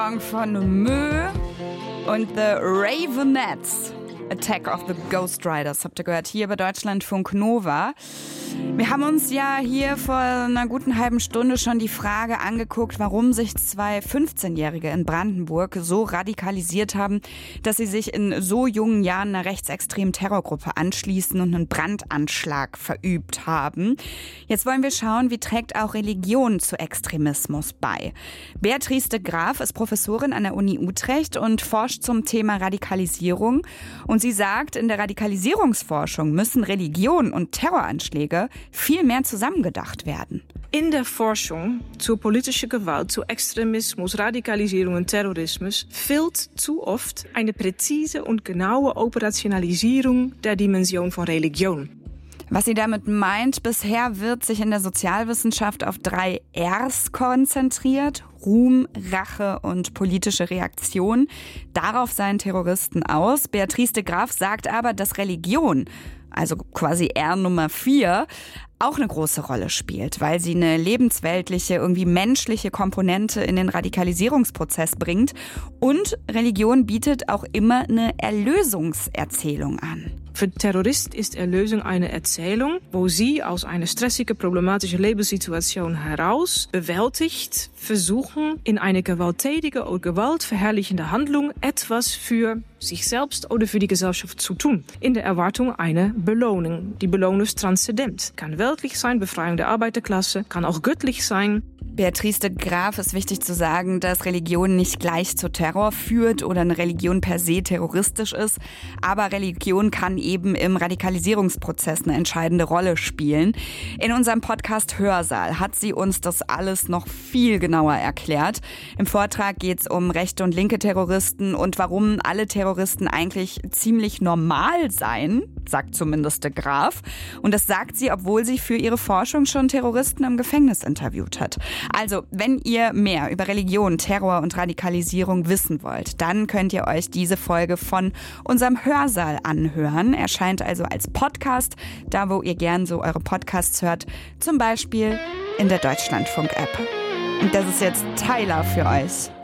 Von Mö und The Ravenettes. Attack of the Ghost Riders, habt ihr gehört, hier bei Deutschlandfunk Nova. Wir haben uns ja hier vor einer guten halben Stunde schon die Frage angeguckt, warum sich 2 15-Jährige in Brandenburg so radikalisiert haben, dass sie sich in so jungen Jahren einer rechtsextremen Terrorgruppe anschließen und einen Brandanschlag verübt haben. Jetzt wollen wir schauen, wie trägt auch Religion zu Extremismus bei. Beatrice de Graaf ist Professorin an der Uni Utrecht und forscht zum Thema Radikalisierung. Und sie sagt, in der Radikalisierungsforschung müssen Religion und Terroranschläge viel mehr zusammengedacht werden. In der Forschung zur politischen Gewalt, zu Extremismus, Radikalisierung und Terrorismus fehlt zu oft eine präzise und genaue Operationalisierung der Dimension von Religion. Was sie damit meint, bisher wird sich in der Sozialwissenschaft auf 3 Rs konzentriert. Ruhm, Rache und politische Reaktion. Darauf seien Terroristen aus. Beatrice de Graaf sagt aber, dass Religion, also quasi R Nummer 4, auch eine große Rolle spielt, weil sie eine lebensweltliche, irgendwie menschliche Komponente in den Radikalisierungsprozess bringt. Und Religion bietet auch immer eine Erlösungserzählung an. Für Terroristen ist Erlösung eine Erzählung, wo sie aus einer stressigen, problematischen Lebenssituation heraus bewältigt versuchen, in eine gewalttätige oder gewaltverherrlichende Handlung etwas für sich selbst oder für die Gesellschaft zu tun. In der Erwartung einer Belohnung. Die Belohnung ist transzendent. Kann weltlich sein, Befreiung der Arbeiterklasse, kann auch göttlich sein. Beatrice de Graaf ist wichtig zu sagen, dass Religion nicht gleich zu Terror führt oder eine Religion per se terroristisch ist. Aber Religion kann eben im Radikalisierungsprozess eine entscheidende Rolle spielen. In unserem Podcast Hörsaal hat sie uns das alles noch viel genauer erklärt. Im Vortrag geht es um rechte und linke Terroristen und warum alle Terroristen eigentlich ziemlich normal seien, sagt zumindest de Graaf. Und das sagt sie, obwohl sie für ihre Forschung schon Terroristen im Gefängnis interviewt hat. Also, wenn ihr mehr über Religion, Terror und Radikalisierung wissen wollt, dann könnt ihr euch diese Folge von unserem Hörsaal anhören. Erscheint also als Podcast, da wo ihr gern so eure Podcasts hört, zum Beispiel in der Deutschlandfunk-App. Und das ist jetzt Tyler für euch.